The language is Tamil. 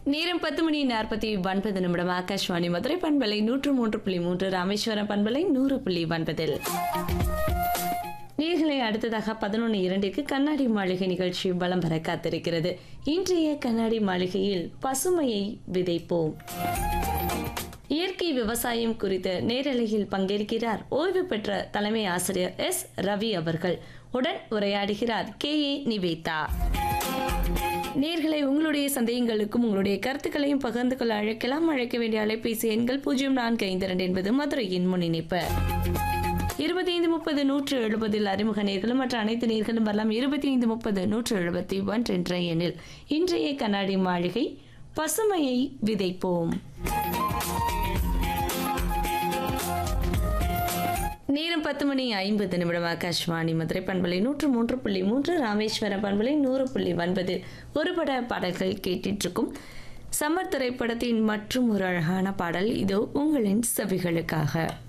நேரம் 10:49 ஆகாஷ்வாணி மதுரை பண்பலை 103.3 ராமேஸ்வரம் பண்பலை 100.9 நேர்களை அடுத்ததாக 11:02 கண்ணாடி மாளிகை நிகழ்ச்சி வலம் வர காத்திருக்கிறது. இன்றைய கண்ணாடி மாளிகையில் பசுமையை விதைப்போம். இயற்கை விவசாயம் குறித்த நேரலையில் பங்கேற்கிறார் ஓய்வு பெற்ற தலைமை ஆசிரியர் எஸ் ரவி அவர்கள். உடன் உரையாடுகிறார் KA நிவேதா. நேர்களை உங்களுடைய சந்தேகங்களுக்கும் உங்களுடைய கருத்துக்களையும் பகிர்ந்து கொள்ள அழைக்கலாம். அழைக்க வேண்டிய அலைபேசி எண்கள் 0452 என்பது மதுரையின் முன்னிணைப்பு. 2530-170 அறிமுக நேர்களும் மற்ற அனைத்து நேர்களும் வரலாம். 2530-171 என்ற எண்ணில் இன்றைய கண்ணாடி மாளிகை பசுமையை விதைப்போம். நேரம் 10:50 ஆகாஷ்வாணி மதுரை பண்பலை 103.3 ராமேஸ்வரம் பண்பலை 100.9 ஒரு பட பாடல்கள் கேட்டுட்டு இருக்கும். சம்மர் திரைப்படத்தின் மற்றும் ஒரு அழகான பாடல் இதோ உங்களின் செவிகளுக்காக.